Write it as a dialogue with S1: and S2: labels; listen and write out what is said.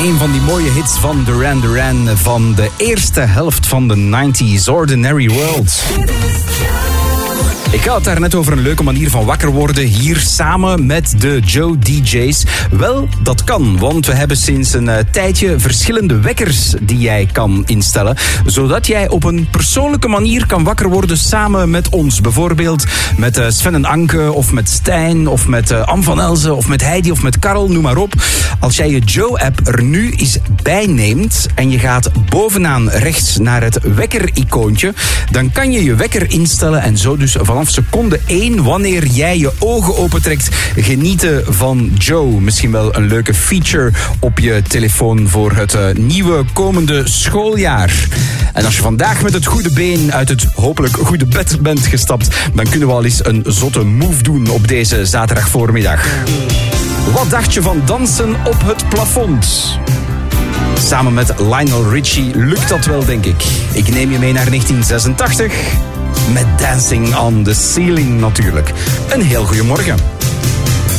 S1: Een van die mooie hits van Duran Duran van de eerste helft van de 90s, Ordinary World. Ik had het daar net over een leuke manier van wakker worden hier samen met de Joe DJ's. Wel, dat kan, want we hebben sinds een tijdje verschillende wekkers die jij kan instellen, zodat jij op een persoonlijke manier kan wakker worden samen met ons. Bijvoorbeeld met Sven en Anke, of met Stijn, of met Anne van Elzen, of met Heidi, of met Karel, noem maar op. Als jij je Joe-app er nu eens bij neemt en je gaat bovenaan rechts naar het wekker-icoontje, dan kan je je wekker instellen en zo dus vanaf seconde 1, wanneer jij je ogen opentrekt, genieten van Joe. Misschien wel een leuke feature op je telefoon voor het nieuwe komende schooljaar. En als je vandaag met het goede been uit het hopelijk goede bed bent gestapt, dan kunnen we al eens een zotte move doen op deze zaterdagvoormiddag. Wat dacht je van dansen op het plafond? Samen met Lionel Richie lukt dat wel, denk ik. Ik neem je mee naar 1986... met Dancing on the Ceiling natuurlijk. Een heel goede morgen.